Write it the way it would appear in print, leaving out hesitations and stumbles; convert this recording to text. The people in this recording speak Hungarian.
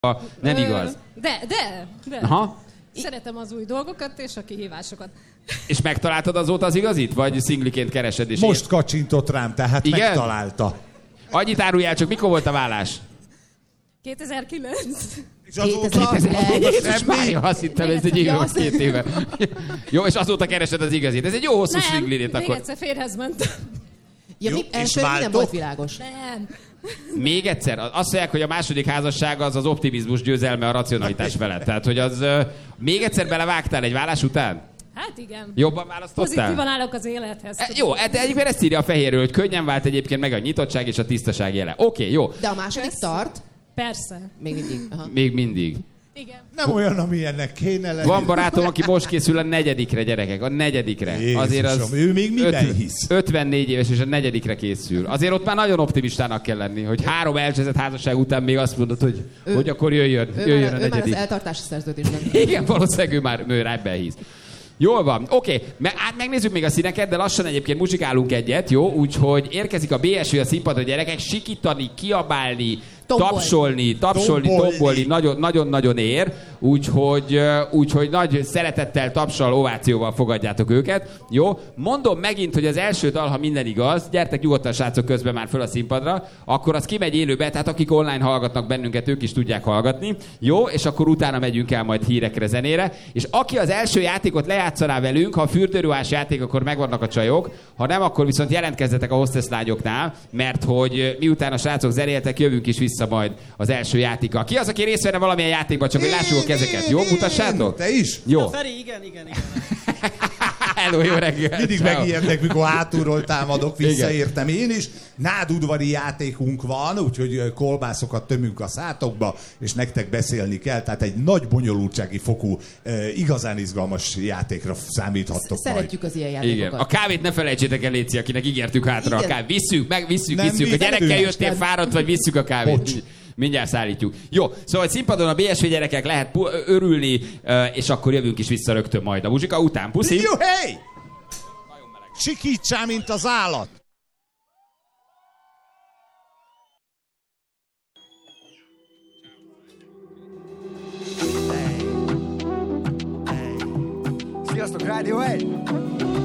Nem igaz. De. Aha. Szeretem az új dolgokat és a kihívásokat. És megtaláltad azóta az igazit? Vagy szingliként keresed? És most kacsintott rám, tehát igen? Megtalálta. Annyit árulj el, csak mikor volt a vállás? 2009. És azóta... 2009. Azt hittem, ez egy éve, 2 éve. Jó, és azóta keresed az igazit. Ez egy jó hosszú swinglinét akkor. Még egyszer férhez mentem. Ja, első nem volt világos. Nem. Még egyszer, azt mondják, hogy a második házasság az optimizmus győzelme a racionalitás felett. Tehát, hogy az még egyszer belevágtál egy vállás után? Hát igen. Jobban választottál? Pozitívan állok az élethez. Jó, de egyébként ezt írja a fehérről, hogy könnyen vált egyébként meg a nyitottság és a tisztaság jele. Oké, jó. De a második tart? Persze. Még mindig. Aha. Még mindig. Igen. Nem olyan, amilyennek kéne lenni. Van barátom, aki most készül a 4. gyerekek. A 4. Jézusom, azért az ő még miben hisz? 54 éves és a 4. készül. Azért ott már nagyon optimistának kell lenni, hogy 3 elcseszett házasság után még azt mondod, hogy akkor jöjjön a 4. Ő már az eltartási szerződésben. Igen, valószínűleg ő már ebben hisz. Jól van, oké. Megnézzük még a színeket, de lassan egyébként muzsikálunk egyet, jó? Úgyhogy érkezik a BSV a színpadra, gyerekek, sikítani, kiabálni, tapsolni, tombolni, nagyon-nagyon ér. Úgyhogy nagy szeretettel, tapsal, ovációval fogadjátok őket. Jó? Mondom megint, hogy az első dal, ha minden igaz, gyertek nyugodtan srácok közben már föl a színpadra, akkor az kimegy élőbe, tehát akik online hallgatnak bennünket, ők is tudják hallgatni. Jó? És akkor utána megyünk el majd hírekre, zenére. És aki az első játékot lejátszaná velünk, ha a fürdőruhás játék, akkor megvannak a csajok, ha nem, akkor viszont jelentkezzetek a hostess lányoknál, mert hogy miután a srácok zenéltek, jövünk is vissza majd az első játékkal. Ki az, aki részt venne valamilyen játékban, csak hogy lássuk a kezeket. Jó, mutassátok? Te is? Jó. Feri, igen. Hello, jó reggel. Mindig megijednek, mikor hátulról támadok, visszaértem én is. Nádudvari játékunk van, úgyhogy kolbászokat tömünk a szátokba, és nektek beszélni kell, tehát egy nagy bonyolultsági fokú, igazán izgalmas játékra számíthattok Szeretjük majd. az ilyen játékokat. Igen. A kávét ne felejtsétek el, Léci, akinek ígértük hátra a kávét. Visszük. A gyerekkel jöttél fáradt, vagy visszük a kávét. Bocs. Mindjárt szállítjuk. Jó, szóval színpadon a BSV gyerekek lehet örülni, és akkor jövünk is vissza rögtön majd a muzsika után. Puszi! Jó, hey! Sikítsál, mint az állat! Sziasztok, Rádió 1!